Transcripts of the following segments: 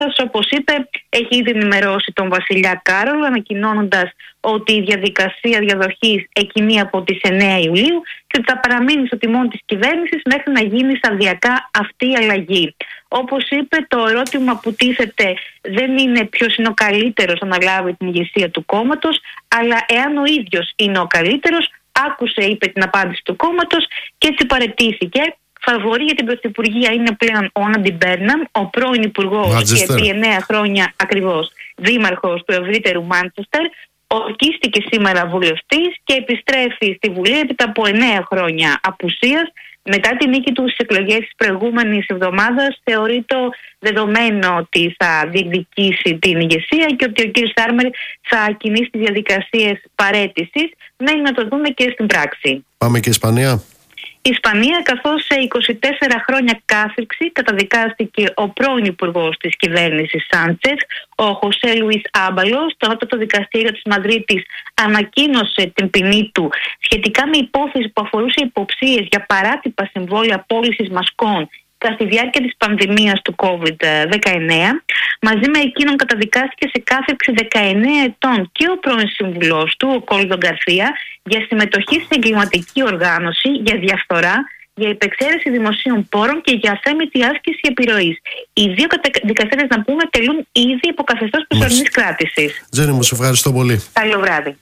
όπως είπε, έχει ήδη ενημερώσει τον βασιλιά Κάρολο, ανακοινώνοντας ότι η διαδικασία διαδοχής εκκινεί από τις 9 Ιουλίου και ότι θα παραμείνει στο τιμόνι της κυβέρνησης μέχρι να γίνει σταδιακά αυτή η αλλαγή. Όπως είπε, το ερώτημα που τίθεται δεν είναι ποιος είναι ο καλύτερος να αναλάβει την ηγεσία του κόμματος, αλλά εάν ο ίδιος είναι ο καλύτερος. Άκουσε, είπε, την απάντηση του κόμματος και έτσι παραιτήθηκε. Φαβορί για την πρωθυπουργία είναι πλέον ο Άντι Μπέρναμ, ο πρώην υπουργός και επί 9 χρόνια ακριβώς δήμαρχος του ευρύτερου Μάντσεστερ. Ορκίστηκε σήμερα βουλευτής και επιστρέφει στη Βουλή έπειτα από 9 χρόνια απουσίας. Μετά τη νίκη του στις εκλογές της προηγούμενης εβδομάδας, θεωρείται δεδομένο ότι θα διεκδικήσει την ηγεσία και ότι ο κ. Στάρμερ θα κινήσει τις διαδικασίες παραίτησης. Μένει να το δούμε και στην πράξη. Πάμε και Ισπανία. Η Ισπανία, καθώς σε 24 χρόνια κάθριξη καταδικάστηκε ο πρώην υπουργός της κυβέρνησης Σάντσεθ, ο Χωσέ Λουίς Άμπαλος. Το Ανώτατο Δικαστήριο της Μαδρίτης ανακοίνωσε την ποινή του σχετικά με υπόθεση που αφορούσε υποψίες για παράτυπα συμβόλαια πώλησης μασκών κατά τη διάρκεια της πανδημίας του COVID-19. Μαζί με εκείνον καταδικάστηκε σε κάθριξη 19 ετών και ο πρώην σύμβουλός του, ο Κόλντο Γκαρθία, για συμμετοχή σε εγκληματική οργάνωση, για διαφθορά, για υπεξαίρεση δημοσίων πόρων και για αθέμητη άσκηση επιρροής. Οι δύο δικαστές, να πούμε, τελούν ήδη υπό καθεστώς προσωρινής κράτησης. Τζέννη μου, σε ευχαριστώ πολύ. Καλό βράδυ.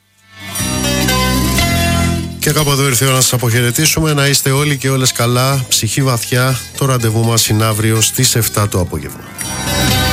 Και κάπου εδώ ήρθε η ώρα να σας αποχαιρετήσουμε. Να είστε όλοι και όλες καλά, ψυχή βαθιά. Το ραντεβού μας είναι αύριο στις 7 το απόγευμα.